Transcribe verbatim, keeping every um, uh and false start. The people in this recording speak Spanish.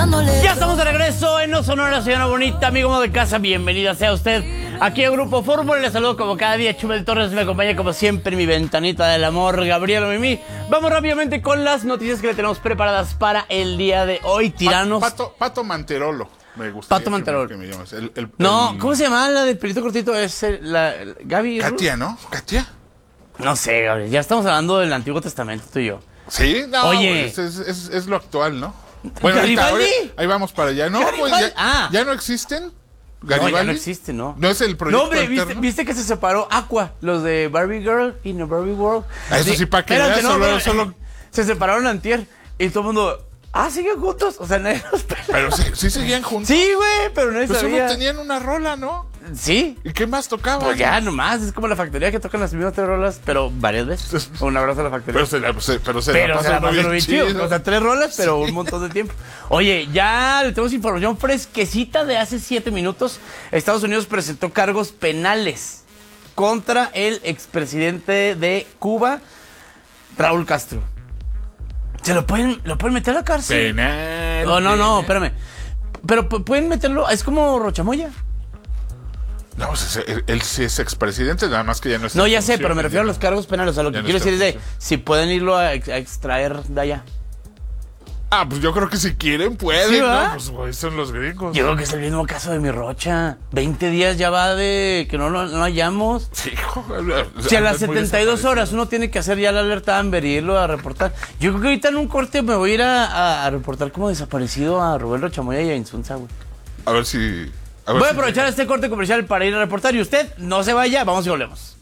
Ya estamos de regreso en No Sonora, señora bonita, amigo de casa, bienvenida sea usted aquí al Grupo Fórmula. Les saludo como cada día, Chumel Torres, me acompaña como siempre mi ventanita del amor, Gabriela Mimi. Vamos rápidamente con las noticias que le tenemos preparadas para el día de hoy, tiranos. Pato, Pato Manterolo, me gusta. Pato Manterolo. Que me llamas. El, el, No, el... ¿cómo se llama la del pelito cortito? Es el- la, el- Gaby. Katia, ¿no? ¿Katia? No sé, Gabriel, ya estamos hablando del Antiguo Testamento, tú y yo. Sí, no, Oye. Es, es, es, es lo actual, ¿no? Bueno, ahorita, ¿Garibaldi? ahora- ahí vamos para allá. No, pues ¿Garibaldi? ya, Ah. ya no existen. No, ¿Garibaldi? ya no existe, ¿no? ¿No es el proyecto No, hombre, ¿viste, alterno? viste que se separó Aqua, los de Barbie Girl y No Barbie World? Ah, eso sí, pa' que veas, solo- pero, solo- Se separaron antier y todo el mundo, ah, siguen juntos, o sea, nadie los peló. Pero sí, sí seguían juntos. Sí, güey, pero nadie Pues solo sabía. tenían una rola, ¿no? Sí, ¿Y qué más tocaban? pues ya nomás, es como la factoría que tocan las mismas tres rolas, pero varias veces. Un abrazo a la factoría. Pero se la, se, pero se Pero la se la pasaron pasaron bien chido. chido. O sea, tres rolas, pero un montón de tiempo. Oye, ya le tenemos información fresquecita de hace siete minutos. Estados Unidos presentó cargos penales contra el expresidente de Cuba, Raúl Castro. ¿Se lo pueden, lo pueden meter a la cárcel? Penal. No, no, no, penal. espérame. Pero pu- pueden meterlo, es como Rochamoya. No, pues es- él, él sí es expresidente, nada más que ya no está. No, en ya sé, función, pero me refiero a los cargos penales. O sea, lo Ya que no quiero está decir en es de si pueden irlo a, ex- a extraer de allá. Ah, pues yo creo que si quieren pueden, Sí, ¿no? ¿verdad? Pues güey, son los gringos. Yo creo que es el mismo caso de mi Rocha. veinte días ya va de que no lo no hallamos. Sí, joder, Si a las andan muy setenta y dos horas desaparecidos. uno tiene que hacer ya la alerta Amber y irlo a reportar. Yo creo que ahorita en un corte me voy a ir a, a- a reportar como desaparecido a Rubén Rochamoya y a Insunza, güey. A ver si. A ver Voy a si- aprovechar este corte comercial para ir a reportar y usted no se vaya, vamos y volvemos.